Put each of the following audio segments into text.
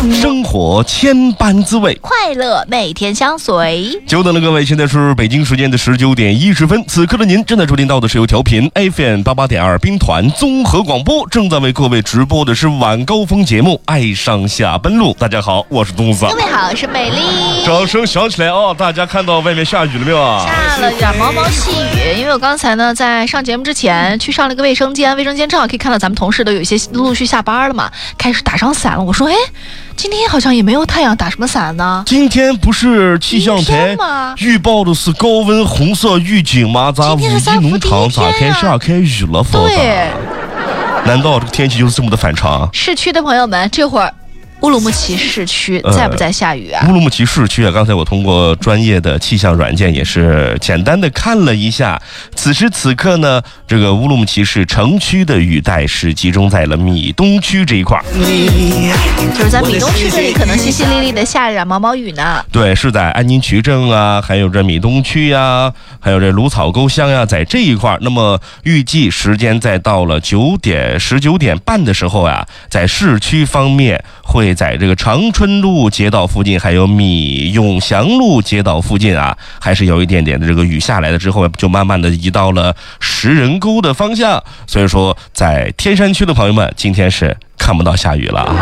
生活千般滋味， 快乐每天相随。 久等了各位，现在是北京时间的19点10分，此刻的您正在收听到的是由调频 FM88.2 兵团综合广播正在为各位直播的是晚高峰节目《爱上下班路》。大家好，我是东子。 各位好，我是美丽。 掌声响起来啊！大家看到外面下雨了没有啊？ 下了点毛毛细雨，因为我刚才呢在上节目之前去上了一个卫生间，卫生间正好可以看到咱们同事都有一些陆续下班了嘛，开始打上伞了。我说，今天好像也没有太阳，打什么伞呢？ 今天不是气象台预报的是高温红色预警吗？咋五一农场咋开下开雨了？ 对， 难道这个天气就是这么的反常？ 市区的朋友们，这会儿乌鲁木齐市区在不在下雨啊？ 乌鲁木齐市区啊，刚才我通过专业的气象软件也是简单的看了一下，此时此刻呢，这个乌鲁木齐市城区的雨带是集中在了米东区这一块， 就是在米东区这里可能淅淅沥沥的下着毛毛雨呢。 对，是在安宁区镇啊，还有这米东区呀，还有这芦草沟乡呀，在这一块。那么预计时间在到了19点半的时候啊，在市区方面会在这个长春路街道附近，还有米永祥路街道附近啊，还是有一点点的这个雨下来了之后，就慢慢的移到了石人沟的方向。所以说，在天山区的朋友们，今天是看不到下雨了啊。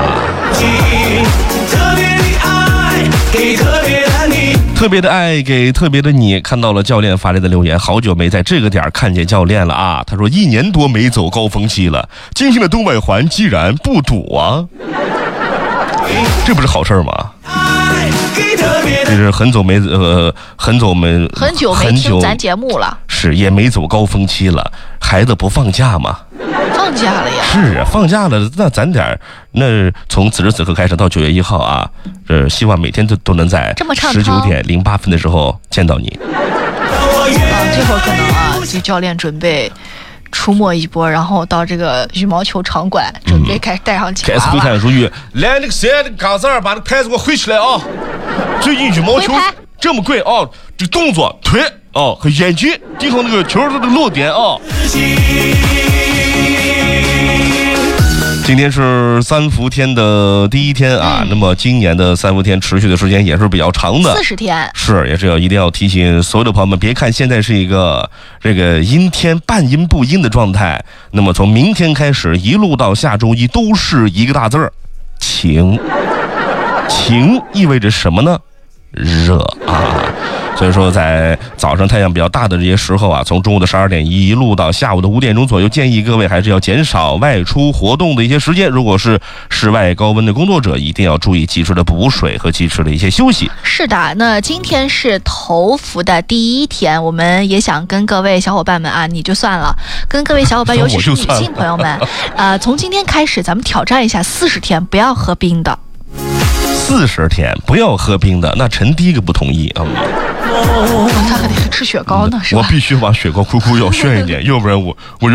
特别的爱给特别的你，看到了教练发来的留言，好久没在这个点看见教练了啊。他说1年多没走高峰期了，今天的东北环既然不堵啊，这不是好事吗？就是很久没听咱节目了，是也没走高峰期了，孩子不放假吗？ 放假了呀？ 是啊，放假了，那咱那从此时此刻开始到9月1号啊，希望每天都能在19点08分的时候见到你。这会儿可能啊，这教练准备出没一波，然后到这个羽毛球场馆准备开始带上警察了。 开始挥汗如雨，来那个谁，嘎子儿把那个拍子给我挥起来啊！最近羽毛球这么贵啊，这动作腿啊和眼睛盯上那个球的落点啊。今天是三伏天的第一天啊，那么今年的三伏天持续的时间也是比较长的 ，40天， 是也是一定要提醒所有的朋友们，别看现在是一个这个阴天半阴不阴的状态，那么从明天开始一路到下周一都是一个大字儿，晴。晴意味着什么呢？热啊！所以说在早上太阳比较大的这些时候啊，从中午的12点一路到下午的5点钟左右，建议各位还是要减少外出活动的一些时间。如果是室外高温的工作者，一定要注意及时的补水和及时的一些休息。是的， 那今天是头伏的第一天，我们也想跟各位小伙伴们啊，你就算了，跟各位小伙伴，尤其是女性朋友们，从今天开始咱们挑战一下40天不要喝冰的。 40天不要喝冰的，那陈第一个不同意啊。 他还得吃雪糕呢，是吧？ 我必须把雪糕酷酷要炫一点，要不然我